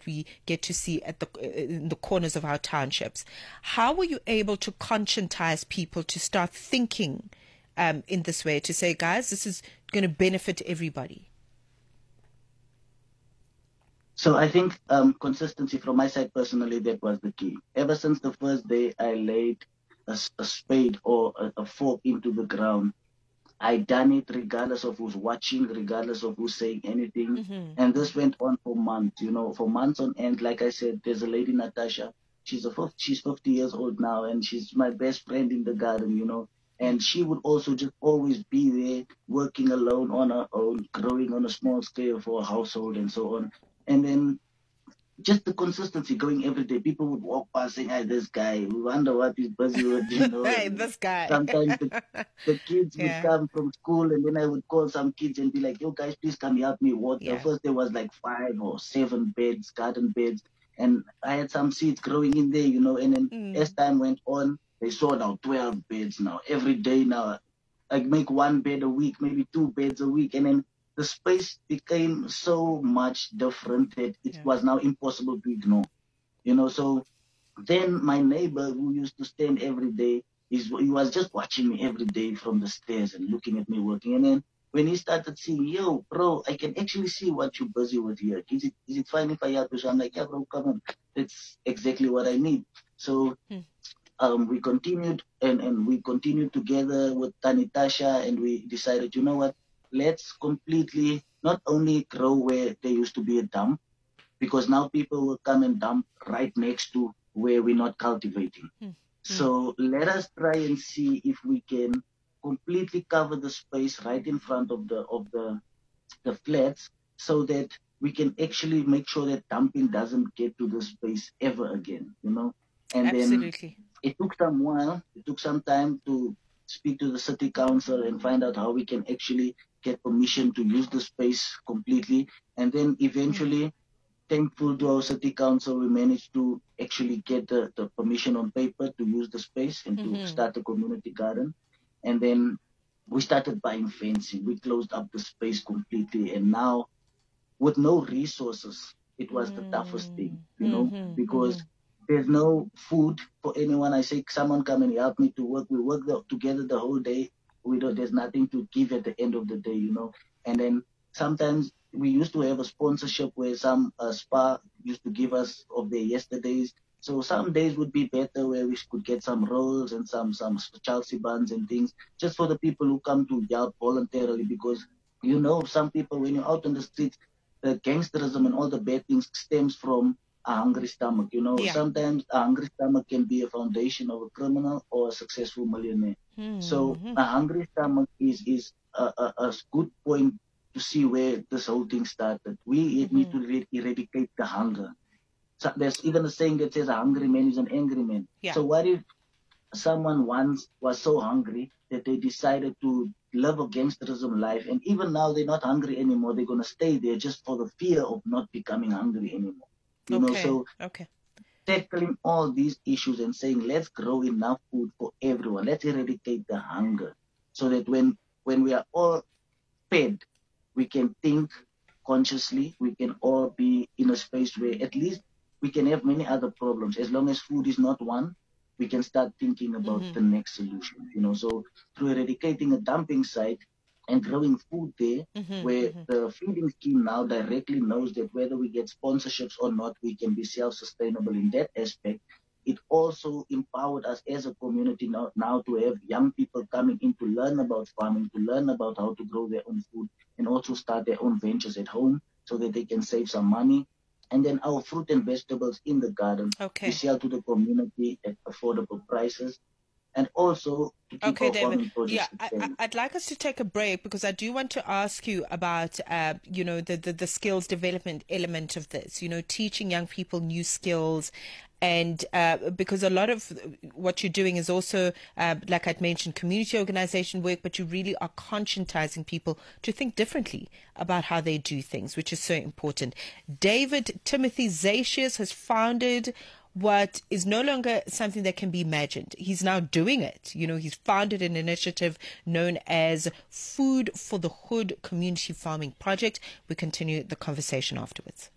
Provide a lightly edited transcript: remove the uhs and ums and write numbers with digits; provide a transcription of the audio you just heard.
that we get to see at in the corners of our townships. How were you able to conscientize people to start thinking in this way, to say, guys, this is going to benefit everybody? So I think consistency from my side personally, that was the key. Ever since the first day I laid a spade or a fork into the ground, I done it regardless of who's watching, regardless of who's saying anything. Mm-hmm. And this went on for months, for months on end. Like I said, there's a lady, Natasha. She's 50 years old now, and she's my best friend in the garden. And she would also just always be there, working alone on her own, growing on a small scale for a household and so on. And then just the consistency going every day. People would walk past saying, "Hey, this guy, we wonder what he's busy with," Hey, this guy. Sometimes the kids would Yeah. come from school, and then I would call some kids and be like, "Yo, guys, please come help me water." Yeah. First, there was like 5 or 7 beds, garden beds, and I had some seeds growing in there, and then as time went on, they saw now 12 beds now. Every day now, I make 1 bed a week, maybe 2 beds a week, and then the space became so much different that it was now impossible to ignore. So then my neighbor who used to stand every day, he was just watching me every day from the stairs and looking at me working. And then when he started seeing, "Yo, bro, I can actually see what you're busy with here. Is it fine if I help you?" So I'm like, "Yeah, bro, come on. That's exactly what I need." So we continued and we continued together with Tanitasha, and we decided, you know what, let's completely not only grow where there used to be a dump, because now people will come and dump right next to where we're not cultivating. So let us try and see if we can completely cover the space right in front of the flats, so that we can actually make sure that dumping doesn't get to the space ever again, And Absolutely. then it took some while, it took some time to speak to the city council and find out how we can actually get permission to use the space completely. And then eventually, thankful to our city council, we managed to actually get the permission on paper to use the space and to start a community garden. And then we started buying fencing. We closed up the space completely. And now, with no resources, it was the toughest thing, because there's no food for anyone. I say, "Someone come and help me to work." We work together the whole day. There's nothing to give at the end of the day, And then sometimes we used to have a sponsorship where some spa used to give us of their yesterdays. So some days would be better where we could get some rolls and some Chelsea buns and things, just for the people who come to help voluntarily, because some people, when you're out on the streets, the gangsterism and all the bad things stems from a hungry stomach. Sometimes a hungry stomach can be a foundation of a criminal or a successful millionaire. So a hungry stomach is a good point to see where this whole thing started. We need to eradicate the hunger. So there's even a saying that says a hungry man is an angry man. Yeah. So what if someone once was so hungry that they decided to live a gangsterism life, and even now they're not hungry anymore, they're going to stay there just for the fear of not becoming hungry anymore. So tackling all these issues and saying, let's grow enough food for everyone, let's eradicate the hunger, so that when we are all fed, we can think consciously, we can all be in a space where at least we can have many other problems. As long as food is not one, we can start thinking about the next solution. So through eradicating a dumping site and growing food there, where the feeding scheme now directly knows that whether we get sponsorships or not, we can be self-sustainable in that aspect. It also empowered us as a community now to have young people coming in to learn about farming, to learn about how to grow their own food, and also start their own ventures at home so that they can save some money. And then our fruit and vegetables in the garden, we sell to the community at affordable prices. And also to keep our David. farming projects. I'd like us to take a break, because I do want to ask you about, the skills development element of this, teaching young people new skills. And because a lot of what you're doing is also, like I'd mentioned, community organization work, but you really are conscientizing people to think differently about how they do things, which is so important. David Timothy Zasius has founded what is no longer something that can be imagined. He's now doing it. He's founded an initiative known as Food for the Hood Community Farming Project. We continue the conversation afterwards.